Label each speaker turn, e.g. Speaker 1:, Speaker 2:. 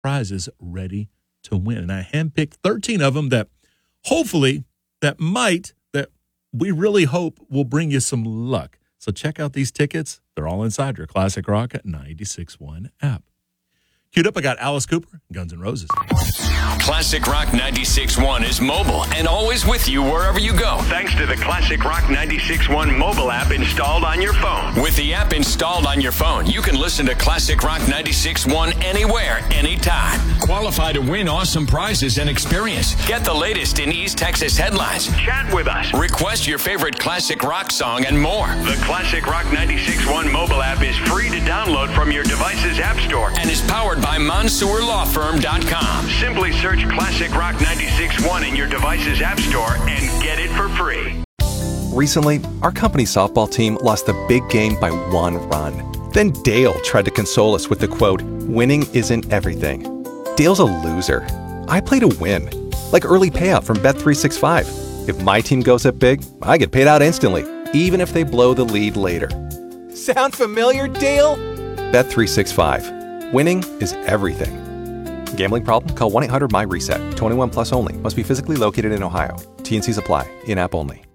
Speaker 1: prizes ready to win. And I handpicked 13 of them that hopefully, that we really hope will bring you some luck. So check out these tickets. They're all inside your Classic Rock 96.1 app. Queued up, I got Alice Cooper, Guns N' Roses.
Speaker 2: Classic Rock 96.1 is mobile and always with you wherever you go.
Speaker 3: Thanks to the Classic Rock 96.1 mobile app installed on your phone.
Speaker 2: With the app installed on your phone, you can listen to Classic Rock 96.1 anywhere, anytime. Qualify to win awesome prizes and experience. Get the latest in East Texas headlines.
Speaker 3: Chat with us.
Speaker 2: Request your favorite classic rock song and more.
Speaker 3: The Classic Rock 96.1 mobile app is free to download from your device's app store
Speaker 2: and is powered by MonsourLawFirm.com.
Speaker 3: Simply search Classic Rock 96.1 in your device's app store and get it for free.
Speaker 4: Recently, our company softball team lost the big game by 1 run. Then Dale tried to console us with the quote, "Winning isn't everything." Dale's a loser. I play to win. Like early payout from Bet365. If my team goes up big, I get paid out instantly, even if they blow the lead later. Sound familiar, Dale? Bet365. Winning is everything. Gambling problem? Call 1-800-MY-RESET. 21 plus only. Must be physically located in Ohio. T&Cs apply. In-app only.